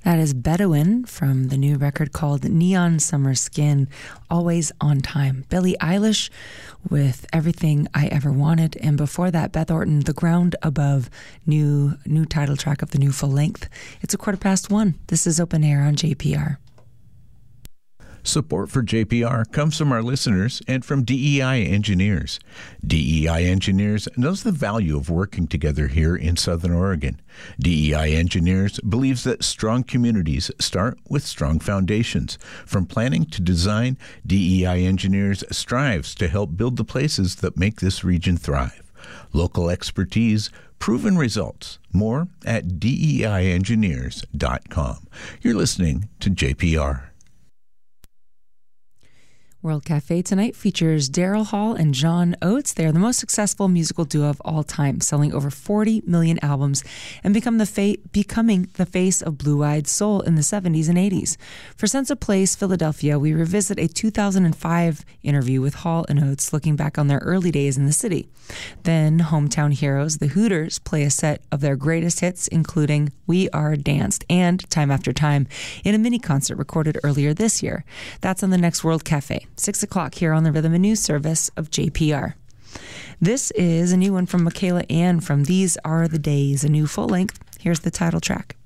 That is Bedouin from the new record called Neon Summer Skin, Always on Time. Billie Eilish with Everything I Ever Wanted. And before that, Beth Orton, The Ground Above, new title track of the new full length. It's 1:15. This is Open Air on JPR. Support for JPR comes from our listeners and from DEI Engineers. DEI Engineers knows the value of working together here in Southern Oregon. DEI Engineers believes that strong communities start with strong foundations. From planning to design, DEI Engineers strives to help build the places that make this region thrive. Local expertise, proven results. More at DEIengineers.com. You're listening to JPR. World Cafe tonight features Daryl Hall and John Oates. They are the most successful musical duo of all time, selling over 40 million albums and becoming the face of blue-eyed soul in the 70s and 80s. For Sense of Place Philadelphia, we revisit a 2005 interview with Hall and Oates looking back on their early days in the city. Then Hometown Heroes, the Hooters, play a set of their greatest hits, including We Are Danced and Time After Time, in a mini concert recorded earlier this year. That's on the next World Cafe. 6 o'clock here on the Rhythm and News Service of JPR. This is a new one from Michaela Ann from These Are the Days, a new full length. Here's the title track.